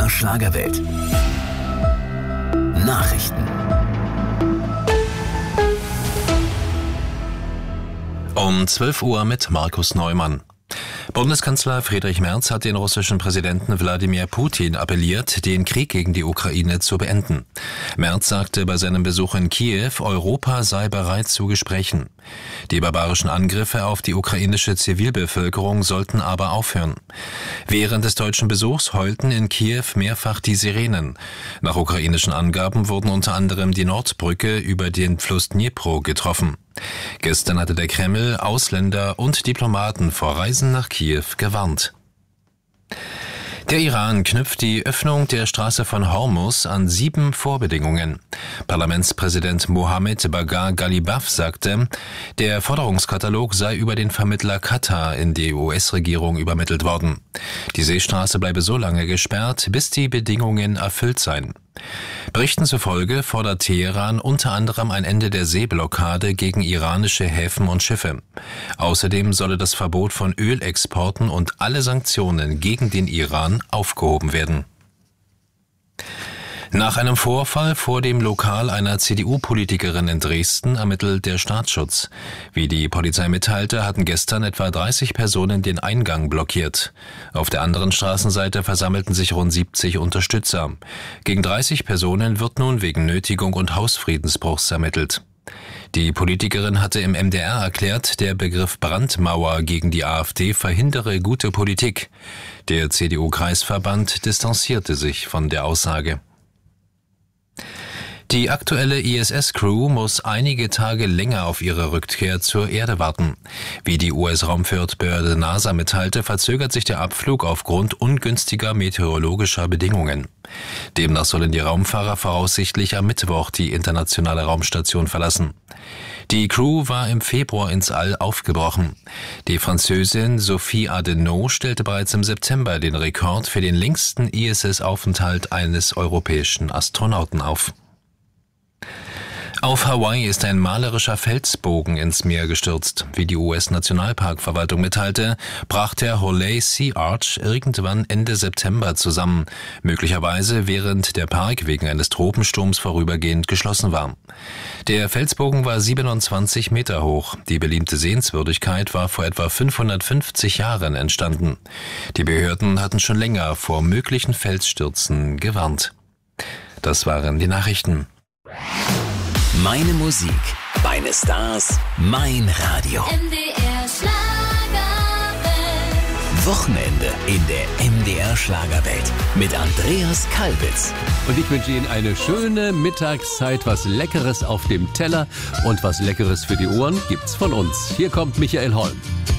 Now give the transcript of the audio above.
MDR Schlagerwelt. Nachrichten. Um 12 Uhr mit Markus Neumann. Bundeskanzler Friedrich Merz hat den russischen Präsidenten Wladimir Putin appelliert, den Krieg gegen die Ukraine zu beenden. Merz sagte bei seinem Besuch in Kiew, Europa sei bereit zu Gesprächen. Die barbarischen Angriffe auf die ukrainische Zivilbevölkerung sollten aber aufhören. Während des deutschen Besuchs heulten in Kiew mehrfach die Sirenen. Nach ukrainischen Angaben wurden unter anderem die Nordbrücke über den Fluss Dnipro getroffen. Gestern hatte der Kreml Ausländer und Diplomaten vor Reisen nach Kiew gewarnt. Der Iran knüpft die Öffnung der Straße von Hormuz an 7 Vorbedingungen. Parlamentspräsident Mohammed Bagher Ghalibaf sagte, der Forderungskatalog sei über den Vermittler Katar in die US-Regierung übermittelt worden. Die Seestraße bleibe so lange gesperrt, bis die Bedingungen erfüllt seien. Berichten zufolge fordert Teheran unter anderem ein Ende der Seeblockade gegen iranische Häfen und Schiffe. Außerdem solle das Verbot von Ölexporten und alle Sanktionen gegen den Iran aufgehoben werden. Nach einem Vorfall vor dem Lokal einer CDU-Politikerin in Dresden ermittelt der Staatsschutz. Wie die Polizei mitteilte, hatten gestern etwa 30 Personen den Eingang blockiert. Auf der anderen Straßenseite versammelten sich rund 70 Unterstützer. Gegen 30 Personen wird nun wegen Nötigung und Hausfriedensbruchs ermittelt. Die Politikerin hatte im MDR erklärt, der Begriff Brandmauer gegen die AfD verhindere gute Politik. Der CDU-Kreisverband distanzierte sich von der Aussage. Die aktuelle ISS-Crew muss einige Tage länger auf ihre Rückkehr zur Erde warten. Wie die US-Raumfahrtbehörde NASA mitteilte, verzögert sich der Abflug aufgrund ungünstiger meteorologischer Bedingungen. Demnach sollen die Raumfahrer voraussichtlich am Mittwoch die internationale Raumstation verlassen. Die Crew war im Februar ins All aufgebrochen. Die Französin Sophie Adenau stellte bereits im September den Rekord für den längsten ISS-Aufenthalt eines europäischen Astronauten auf. Auf Hawaii ist ein malerischer Felsbogen ins Meer gestürzt. Wie die US-Nationalparkverwaltung mitteilte, brach der Holley Sea Arch irgendwann Ende September zusammen, möglicherweise während der Park wegen eines Tropensturms vorübergehend geschlossen war. Der Felsbogen war 27 Meter hoch. Die beliebte Sehenswürdigkeit war vor etwa 550 Jahren entstanden. Die Behörden hatten schon länger vor möglichen Felsstürzen gewarnt. Das waren die Nachrichten. Meine Musik, meine Stars, mein Radio. MDR Schlagerwelt. Wochenende in der MDR Schlagerwelt mit Andreas Kalbitz. Und ich wünsche Ihnen eine schöne Mittagszeit, was Leckeres auf dem Teller und was Leckeres für die Ohren gibt's von uns. Hier kommt Michael Holm.